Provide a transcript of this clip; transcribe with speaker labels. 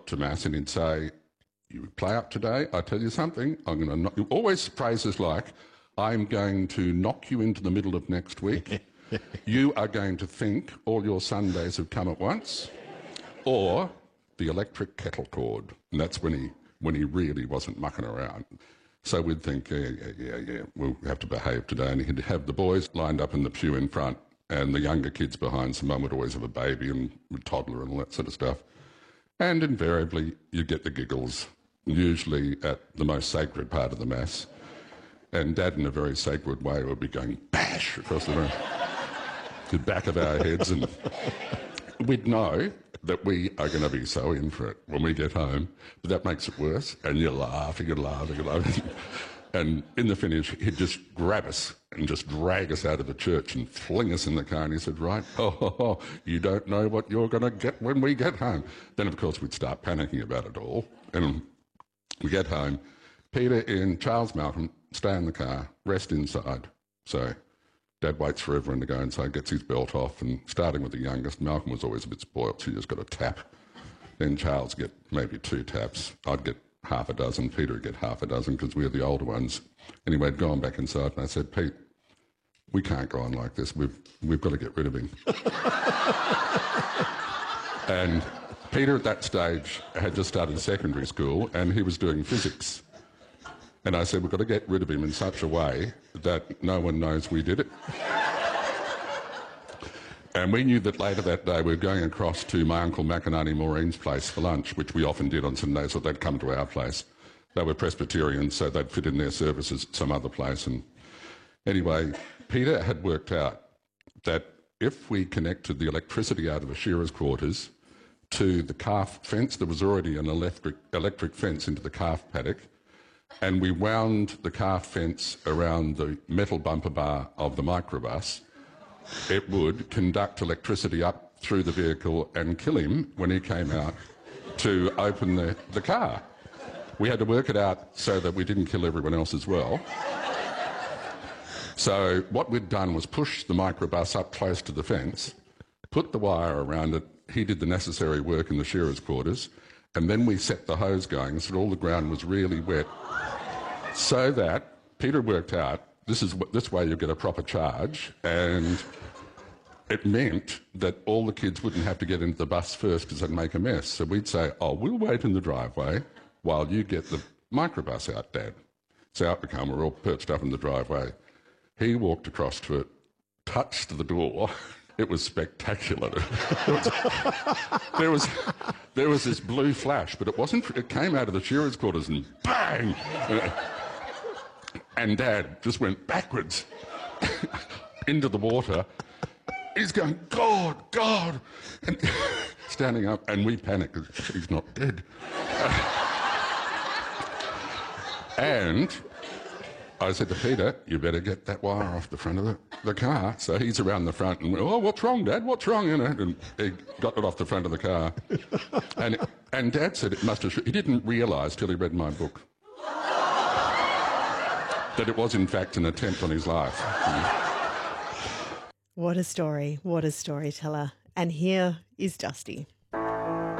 Speaker 1: to Mass and he'd say, you play up today, I tell you something, I'm going to knock you. Always phrases like, I'm going to knock you into the middle of next week. You are going to think all your Sundays have come at once. Or the electric kettle cord. And that's when he really wasn't mucking around. So we'd think, yeah, we'll have to behave today. And he'd have the boys lined up in the pew in front and the younger kids behind. So Mum would always have a baby and a toddler and all that sort of stuff. And invariably, you'd get the giggles, usually at the most sacred part of the Mass. And Dad, in a very sacred way, would be going bash across the room, the back of our heads. And we'd know that we are going to be so in for it when we get home, but that makes it worse, and you're laughing and laughing and laughing. And in the finish, he'd just grab us and just drag us out of the church and fling us in the car, and he said, right, you don't know what you're going to get when we get home. Then, of course, we'd start panicking about it all, and we get home. Peter and Charles Malcolm stay in the car, rest inside. So Dad waits for everyone to go inside, gets his belt off, and starting with the youngest, Malcolm was always a bit spoilt, so he just got a tap. Then Charles get maybe 2 taps. I'd get half a dozen, Peter would get half a dozen because we were the older ones. Anyway, I'd gone back inside and I said, Pete, we can't go on like this. We've got to get rid of him. And Peter at that stage had just started secondary school and he was doing physics. And I said, we've got to get rid of him in such a way that no one knows we did it. And we knew that later that day we were going across to my Uncle Macanani Maureen's place for lunch, which we often did on Sundays, or they'd come to our place. They were Presbyterians, so they'd fit in their services at some other place. And anyway, Peter had worked out that if we connected the electricity out of the shearers' quarters to the calf fence, there was already an electric fence into the calf paddock, and we wound the calf fence around the metal bumper bar of the microbus, it would conduct electricity up through the vehicle and kill him when he came out to open the car. We had to work it out so that we didn't kill everyone else as well. So what we'd done was push the microbus up close to the fence, put the wire around it, he did the necessary work in the shearers' quarters, and then we set the hose going so that all the ground was really wet, so that Peter worked out this way you get a proper charge, and it meant that all the kids wouldn't have to get into the bus first because they'd make a mess. So we'd say, we'll wait in the driveway while you get the microbus out, Dad. So out we come, we're all perched up in the driveway. He walked across to it, touched the door. It was spectacular. There was this blue flash, but it wasn't. It came out of the shearers' quarters and bang! And Dad just went backwards into the water. He's going, God, and standing up, and we panic because he's not dead. And I said to Peter, you better get that wire off the front of the car. So he's around the front and went, what's wrong, Dad? What's wrong? And he got it off the front of the car. And Dad said he didn't realise till he read my book that it was, in fact, an attempt on his life.
Speaker 2: What a story. What a storyteller. And here is Dusty.